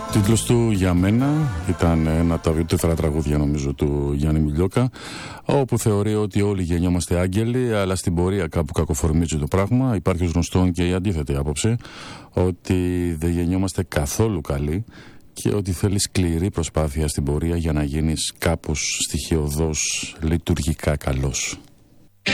Τίτλος του για μένα ήταν ένα από τα βιωτήφερα τραγούδια νομίζω του Γιάννη Μιλιόκα, όπου θεωρεί ότι όλοι γεννιόμαστε άγγελοι, αλλά στην πορεία κάπου κακοφορμίζει το πράγμα. Υπάρχει ως γνωστόν και η αντίθετη άποψη, ότι δεν γεννιόμαστε καθόλου καλοί και ότι θέλει σκληρή προσπάθεια στην πορεία για να γίνεις κάπως στοιχειωδώς λειτουργικά καλός.